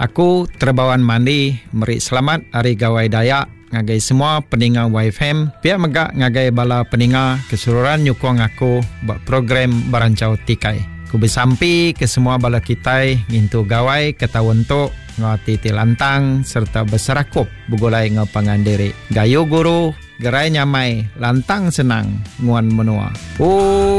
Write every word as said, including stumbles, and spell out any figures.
Aku terbawan mandi, meri selamat hari gawai Dayak ngagai semua peninga Y F M. Pihak megak ngagai bala peninga keseluruhan nyukong aku buat program Barancau Tikai. Ku bersampi ke semua bala kitai ngintu gawai ketawontok ngati tilantang serta berserakup bugulai ngapangan diri. Gayo guru, gerai nyamai, lantang senang nguan menua. Oh